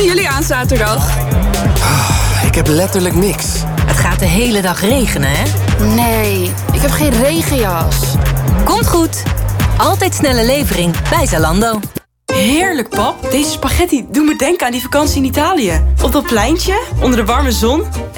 doen jullie aan zaterdag? Ik heb letterlijk niks. Het gaat de hele dag regenen, hè? Nee, ik heb geen regenjas. Komt goed. Altijd snelle levering bij Zalando. Heerlijk, pap. Deze spaghetti doen me denken aan die vakantie in Italië. Op dat pleintje, onder de warme zon...